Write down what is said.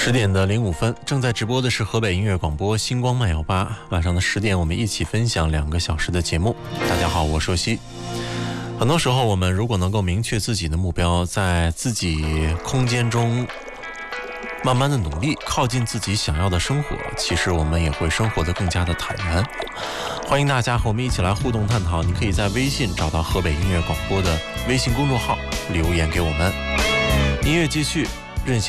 10:05，正在直播的是河北音乐广播星光慢摇吧。晚上的10点，我们一起分享2个小时的节目。大家好，我是硕熙。很多时候，我们如果能够明确自己的目标，在自己空间中慢慢的努力，靠近自己想要的生活，其实我们也会生活得更加的坦然。欢迎大家和我们一起来互动探讨，你可以在微信找到河北音乐广播的微信公众号，留言给我们。音乐继续，